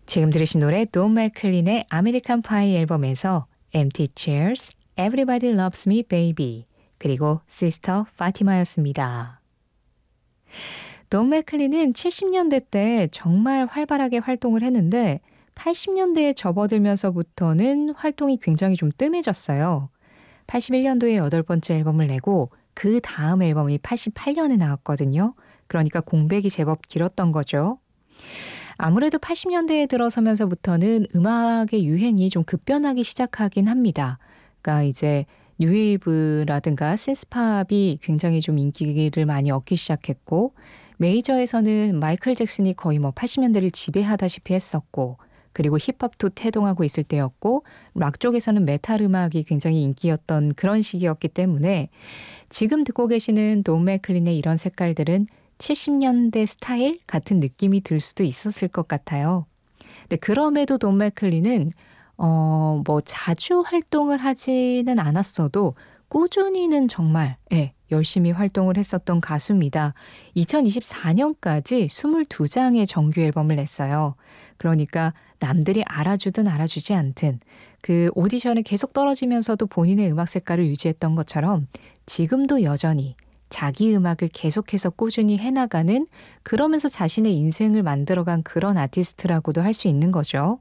지금 들으신 노래 돈 맥클린의 아메리칸 파이 앨범에서 Empty Chairs, Everybody Loves Me Baby 그리고 Sister Fatima였습니다. 돈 맥클린은 70년대 때 정말 활발하게 활동을 했는데 80년대에 접어들면서부터는 활동이 굉장히 좀 뜸해졌어요. 81년도에 8번째 앨범을 내고 그 다음 앨범이 88년에 나왔거든요. 그러니까 공백이 제법 길었던 거죠. 아무래도 80년대에 들어서면서부터는 음악의 유행이 좀 급변하기 시작하긴 합니다. 그러니까 이제 뉴웨이브라든가 신스팝이 굉장히 좀 인기를 많이 얻기 시작했고 메이저에서는 마이클 잭슨이 거의 80년대를 지배하다시피 했었고 그리고 힙합도 태동하고 있을 때였고 락 쪽에서는 메탈 음악이 굉장히 인기였던 그런 시기였기 때문에 지금 듣고 계시는 돈 맥클린의 이런 색깔들은 70년대 스타일 같은 느낌이 들 수도 있었을 것 같아요. 근데 그럼에도 돈 맥클린은 자주 활동을 하지는 않았어도 꾸준히는 정말 열심히 활동을 했었던 가수입니다. 2024년까지 22장의 정규 앨범을 냈어요. 그러니까 남들이 알아주든 알아주지 않든 그 오디션에 계속 떨어지면서도 본인의 음악 색깔을 유지했던 것처럼 지금도 여전히 자기 음악을 계속해서 꾸준히 해나가는 그러면서 자신의 인생을 만들어간 그런 아티스트라고도 할 수 있는 거죠.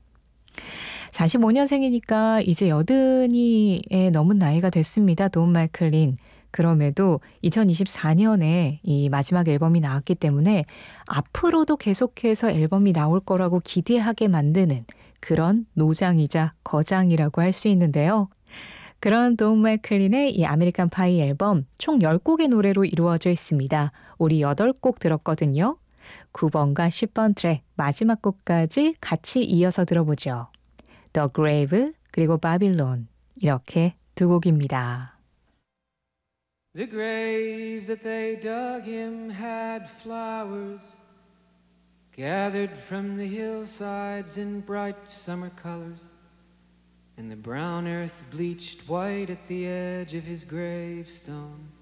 45년생이니까 이제 80이 넘은 나이가 됐습니다. 돈 맥클린. 그럼에도 2024년에 이 마지막 앨범이 나왔기 때문에 앞으로도 계속해서 앨범이 나올 거라고 기대하게 만드는 그런 노장이자 거장이라고 할 수 있는데요. 그런 돈 맥클린의 이 아메리칸 파이 앨범 총 10곡의 노래로 이루어져 있습니다. 우리 8곡 들었거든요. 9번과 10번 트랙 마지막 곡까지 같이 이어서 들어보죠. The Grave 그리고 Babylon 이렇게 두 곡입니다. The grave that they dug him had flowers gathered from the hillsides in bright summer colors. And the brown earth bleached white at the edge of his gravestone.